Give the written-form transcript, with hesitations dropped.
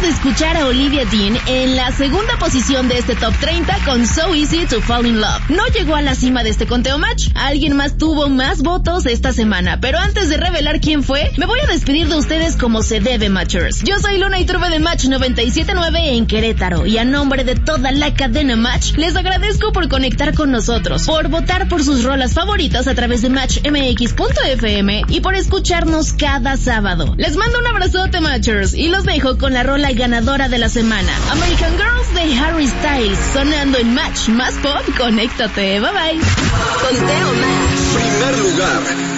de escuchar a Olivia Dean en la segunda posición de este Top 30 con So Easy to Fall in Love. No llegó a la cima de este conteo Match. Alguien más tuvo más votos esta semana, pero antes de revelar quién fue, me voy a despedir de ustedes como se debe, Matchers. Yo soy Luna Iturbe de Match 97.9 en Querétaro, y a nombre de toda la cadena Match, les agradezco por conectar con nosotros, por votar por sus rolas favoritas a través de matchmx.fm y por escucharnos cada sábado. Les mando un abrazote, Matchers, y los dejo con la rola ganadora de la semana, American Girls de Harry Styles, sonando en Match más Pop. Conéctate, bye bye. Conteo Match. Primer lugar.